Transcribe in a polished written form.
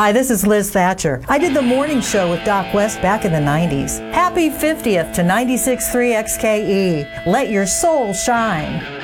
Hi, this is Liz Thatcher. I did the morning show with Doc West back in the 90s. Happy 50th to 96.3 XKE. Let your soul shine.